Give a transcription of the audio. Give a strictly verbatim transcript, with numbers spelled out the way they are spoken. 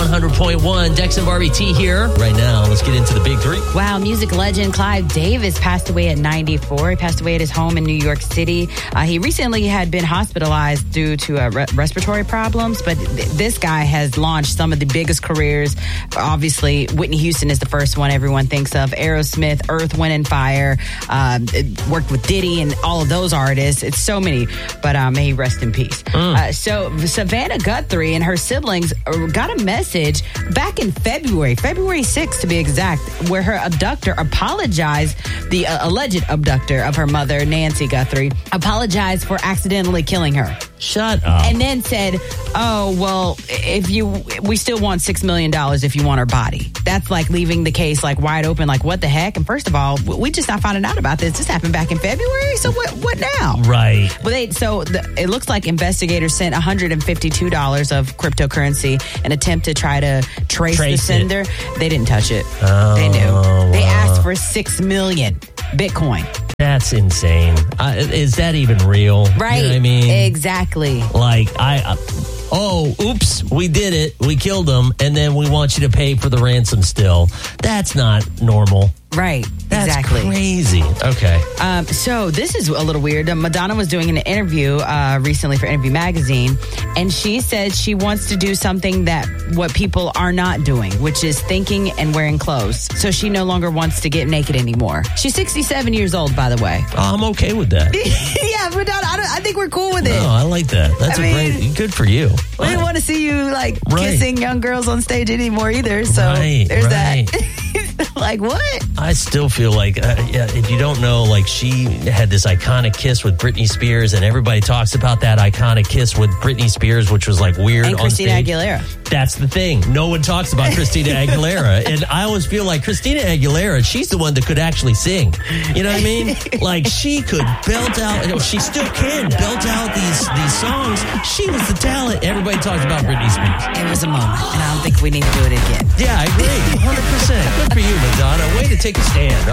one hundred point one. Dex and Barbie T here. Right now, let's get into the big three. Wow, music legend Clive Davis passed away at ninety-four. He passed away at his home in New York City. Uh, he recently had been hospitalized due to uh, re- respiratory problems, but th- this guy has launched some of the biggest careers. Obviously, Whitney Houston is the first one everyone thinks of. Aerosmith, Earth, Wind and Fire, um, worked with Diddy and all of those artists. It's so many, but uh, may he rest in peace. Mm. Uh, so Savannah Guthrie and her siblings got a message back in February, February sixth to be exact, where her abductor apologized, the uh, alleged abductor of her mother, Nancy Guthrie, apologized for accidentally killing her. Shut up. And then said, oh, well, if you, we still want six million dollars if you want her body. That's like leaving the case like wide open, like what the heck? And first of all, we just not finding out about this. This happened back in February. So what, what now? Right. Well, they, so the, it looks like investigators sent one hundred fifty-two dollars of cryptocurrency in an attempt to try to trace, trace the sender. It. They didn't touch it. Oh, they knew. Wow. They asked for six million Bitcoin. That's insane. Uh, is that even real? Right. You know what I mean? Exactly. Like, I... Uh, oh, oops, we did it. We killed them, and then we want you to pay for the ransom still. That's not normal. Right. That's exactly. crazy. Okay. Um, so this is a little weird. Madonna was doing an interview uh, recently for Interview Magazine, and she said she wants to do something that what people are not doing, which is thinking and wearing clothes. So she no longer wants to get naked anymore. She's sixty-seven years old, by the way. Oh, I'm okay with that. Yeah, Madonna, I, don't, I think we're cool with it. No, I like that. That's I a mean, great, good for you. We didn't want to see you like right. kissing young girls on stage anymore either. So right, there's right. that. Like what? I still feel like, uh, yeah, if you don't know, like she had this iconic kiss with Britney Spears, and everybody talks about that iconic kiss with Britney Spears, which was like weird. And on Christina stage. Aguilera. That's the thing. No one talks about Christina Aguilera, and I always feel like Christina Aguilera, she's the one that could actually sing. You know what I mean? Like she could belt out. You know, she still can belt out these these songs. She was the talent. Everybody talks about Britney Spears. It was a moment, and I don't think we need to do it again. Yeah, I agree. one hundred percent. Good for you, Madonna. Way to take a stand.